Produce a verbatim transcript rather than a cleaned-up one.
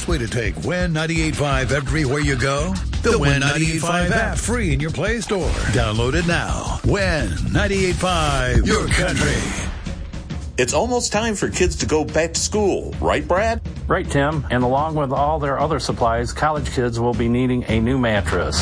easiest way to take Win ninety-eight point five everywhere you go? The Win ninety-eight point five app, free in your Play Store. Download it now. Win ninety-eight point five, your country. It's almost time for kids to go back to school, right, Brad? Right, Tim. And along with all their other supplies, college kids will be needing a new mattress.